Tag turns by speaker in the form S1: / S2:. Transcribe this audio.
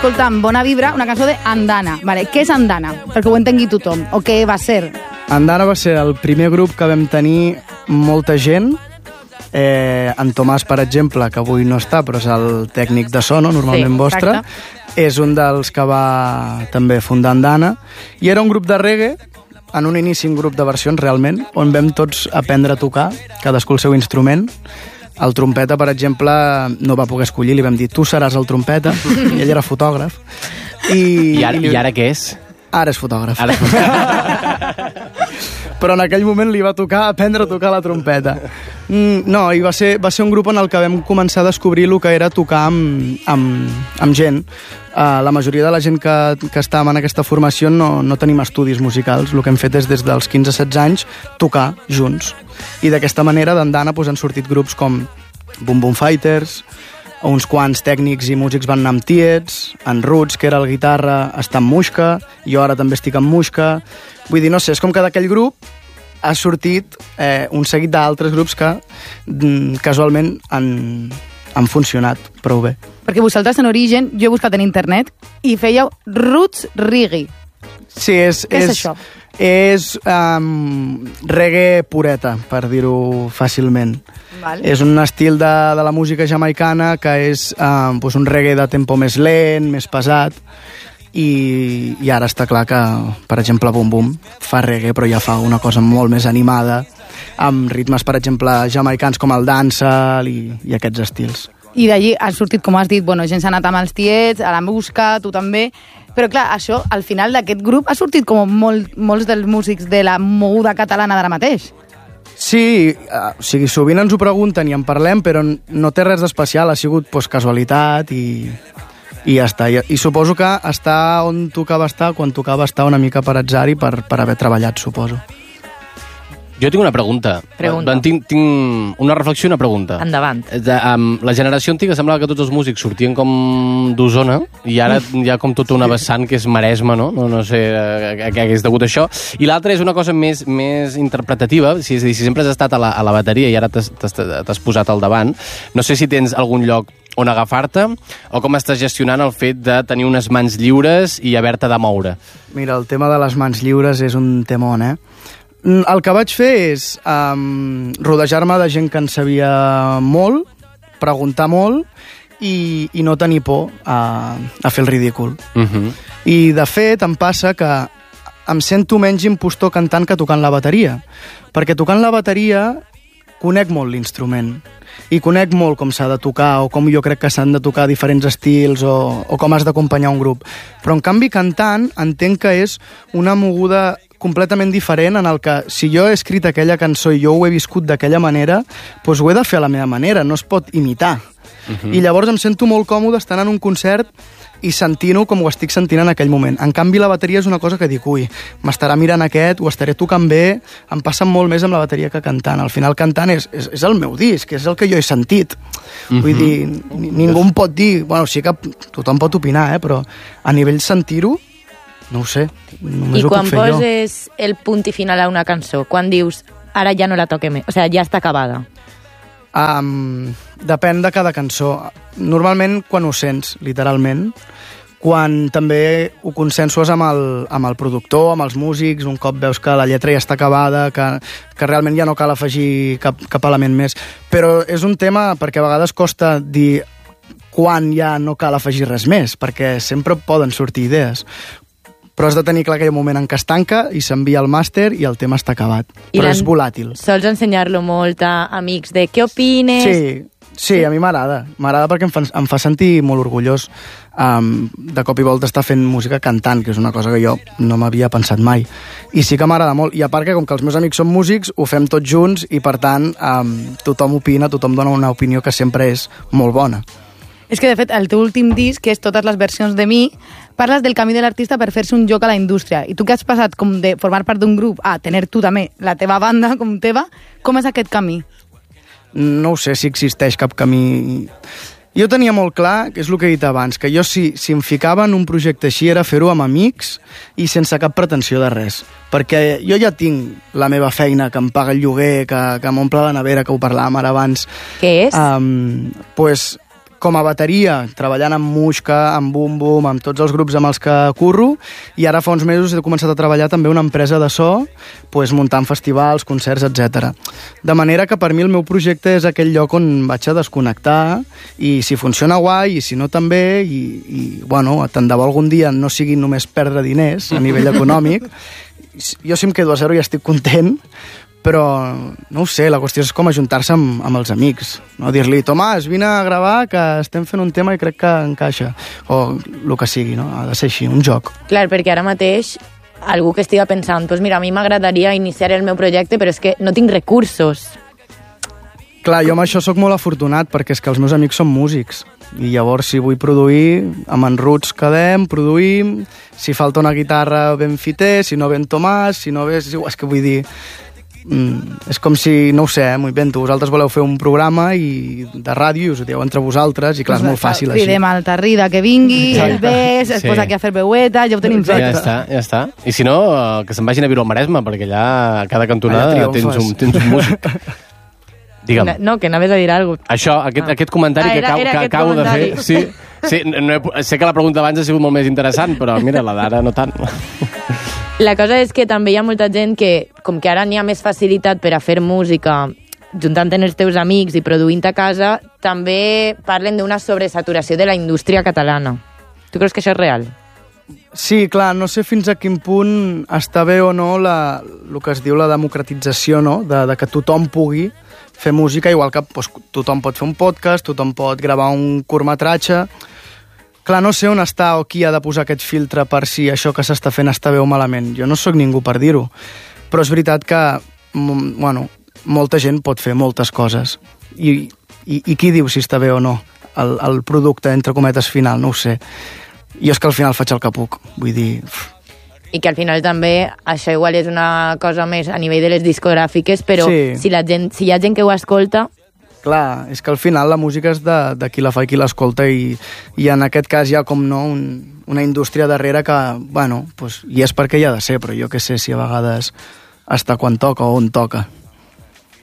S1: escoltant Bona Vibra, una cançó d'Andana. Vale, què és Andana? Perquè ho entengui tothom. O què va ser?
S2: Andana va ser el primer grup que vam tenir molta gent. En Tomàs, per exemple, que avui no està, però és el tècnic de sono, normalment vostre. És un dels que va també fundar Andana. I era un grup de reggae, en un inici un grup de versions realment, on vam tots aprendre a tocar, cadascú el seu instrument. El trompeta, per exemple, no va poder escollir, li vam dir, tu seràs el trompeta, i ell era fotògraf.
S3: I ara què és?
S2: Ara és fotògraf. Però en aquell moment li va tocar aprendre a tocar la trompeta. No, i va ser un grup en el que vam començar a descobrir el que era tocar amb gent. La majoria de la gent que estàvem en aquesta formació no tenim estudis musicals. El que hem fet és des dels 15-16 anys tocar junts. I d'aquesta manera d'Andana han sortit grups com Boom Boom Fighters, uns quants tècnics i músics van anar amb Tiets, en Roots, que era el guitarra, està amb Muixca, jo ara també estic amb Muixca. Vull dir, no sé, és com que d'aquell grup ha sortit un seguit d'altres grups que casualment han funcionat prou bé.
S1: Perquè vosaltres en origen, jo he buscat en internet, i fèieu Roots Reggae.
S2: Sí,
S1: què és això?
S2: És reggae pureta, per dir-ho fàcilment.
S1: Vale.
S2: És un estil de la música jamaicana que és un reggae de tempo més lent, més pesat, i ara està clar que, per exemple, Boom Boom fa reggae, però ja fa una cosa molt més animada, amb ritmes, per exemple, jamaicans com el dancehall i aquests estils.
S1: I d'allí han sortit, com has dit, gent s'ha anat amb els Tiets, a la Muixca, tu també. Però clar, això, al final d'aquest grup ha sortit com molts dels músics de la moguda catalana d'ara mateix.
S2: Sí, sovint ens ho pregunten i en parlem, però no té res d'especial, ha sigut casualitat i ja està. I suposo que està on tocava estar, quan tocava estar una mica per atzar i per haver treballat, suposo.
S3: Jo tinc una pregunta. Tinc una reflexió i una pregunta.
S4: Endavant.
S3: La generació antiga semblava que tots els músics sortien com d'Osona i ara hi ha com tota una vessant que és Maresme, no? No sé a què hagués degut això. I l'altra és una cosa més interpretativa. Si sempre has estat a la bateria i ara t'has posat al davant, no sé si tens algun lloc on agafar-te o com estàs gestionant el fet de tenir unes mans lliures i haver-te de moure.
S2: Mira, el tema de les mans lliures és un temón, El que vaig fer és rodejar-me de gent que en sabia molt, preguntar molt i no tenir por a fer el ridícul. I, de fet, em passa que em sento menys impostor cantant que tocant la bateria. Perquè tocant la bateria conec molt l'instrument i conec molt com s'ha de tocar o com jo crec que s'han de tocar diferents estils o com has d'acompanyar un grup. Però, en canvi, cantant entenc que és una moguda completament diferent en el que si jo he escrit aquella cançó i jo ho he viscut d'aquella manera, doncs ho he de fer a la meva manera, no es pot imitar. I llavors em sento molt còmode estant en un concert i sentint-ho com ho estic sentint en aquell moment. En canvi, la bateria és una cosa que dic, m'estarà mirant aquest, ho estaré tocant bé, em passa molt més amb la bateria que cantant. Al final, cantant és el meu disc, és el que jo he sentit. Vull dir, ningú em pot dir, sí que tothom pot opinar, però a nivell sentir-ho, no ho sé, només ho puc fer jo.
S4: I quan poses el punt i final a una cançó, quan dius, ara ja no la toque més, o sigui, ja està acabada?
S2: Depèn de cada cançó. Normalment quan ho sents, literalment, quan també ho consensues amb el productor, amb els músics, un cop veus que la lletra ja està acabada, que realment ja no cal afegir cap element més. Però és un tema perquè a vegades costa dir quan ja no cal afegir res més, perquè sempre poden sortir idees. Però has de tenir clar aquell moment en què es tanca i s'envia al màster i el tema està acabat. Però és volàtil.
S4: Sols ensenyar-lo molt a amics de què opines?
S2: Sí, a mi m'agrada. M'agrada perquè em fa sentir molt orgullós de cop i volta estar fent música cantant, que és una cosa que jo no m'havia pensat mai. I sí que m'agrada molt. I a part que com que els meus amics són músics, ho fem tots junts i per tant tothom opina, tothom dona una opinió que sempre és molt bona.
S1: És que, de fet, el teu últim disc, que és totes les versions de mi, parles del camí de l'artista per fer-se un lloc a la indústria. I tu que has passat com de formar part d'un grup a tenir tu també la teva banda com teva, com és aquest camí?
S2: No ho sé si existeix cap camí. Jo tenia molt clar, que és el que he dit abans, que jo si em ficava en un projecte així era fer-ho amb amics i sense cap pretensió de res. Perquè jo ja tinc la meva feina, que em paga el lloguer, que m'omple la nevera, que ho parlàvem ara abans.
S4: Què és?
S2: com a bateria, treballant amb Muixca, amb Bum Bum, amb tots els grups amb els que curro, i ara fa uns mesos he començat a treballar també una empresa de so, pues, muntant festivals, concerts, etc. De manera que per mi el meu projecte és aquell lloc on vaig a desconnectar, i si funciona guai, i si no també, i bueno, tant de bo algun dia no sigui només perdre diners a nivell econòmic. Jo si em quedo a zero ja estic content, però no ho sé, la qüestió és com ajuntar-se amb els amics, no? Dir-li, Tomàs, vine a gravar que estem fent un tema i crec que encaixa, o el que sigui, no? Ha de ser així, un joc.
S4: Clar, perquè ara mateix algú que estiga pensant, doncs mira, a mi m'agradaria iniciar el meu projecte, però és que no tinc recursos.
S2: Clar, jo amb això sóc molt afortunat, perquè és que els meus amics són músics, i llavors si vull produir, amb en Roots quedem, produïm, si falta una guitarra ben Fiter, si no ben Tomàs, si no ve... És que vull dir... és com si, no ho sé, m'ho invento, vosaltres voleu fer un programa de ràdio i us ho dieu entre vosaltres i clar, és molt fàcil així.
S1: Cridem al Tarrida que vingui, el ves, es posa aquí a fer veueta, ja ho tenim fet.
S3: Ja està. I si no, que se'n vagin a viure al Maresme, perquè allà a cada cantonada tens un músic. Digue'm.
S4: No, que anaves a dir alguna cosa.
S3: Això, aquest comentari que acabo de fer. Sí, sé que la pregunta abans ha sigut molt més interessant, però mira, la d'ara no tant.
S4: La cosa és que també hi ha molta gent que, com que ara n'hi ha més facilitat per a fer música, juntant amb els teus amics i produint a casa, també parlen d'una sobresaturació de la indústria catalana. Tu creus que això és real?
S2: Sí, clar, no sé fins a quin punt està bé o no el que es diu la democratització, no? De que tothom pugui fer música, igual que doncs, tothom pot fer un podcast, tothom pot gravar un curtmetratge. Clar, no sé on està o qui ha de posar aquest filtre per si això que s'està fent està bé o malament. Jo no sóc ningú per dir-ho, però és veritat que bueno, molta gent pot fer moltes coses. I qui diu si està bé o no el producte, entre cometes, final? No ho sé. Jo és que al final faig el que puc, vull dir...
S4: I que al final també això igual és una cosa més a nivell de les discogràfiques, però sí. Si hi ha gent que ho escolta...
S2: Clar, és que al final la música és de qui la fa i qui l'escolta i en aquest cas hi ha com no una indústria darrere que, bueno, pues, hi és perquè hi ha de ser, però jo què sé si a vegades està quan toca o on toca.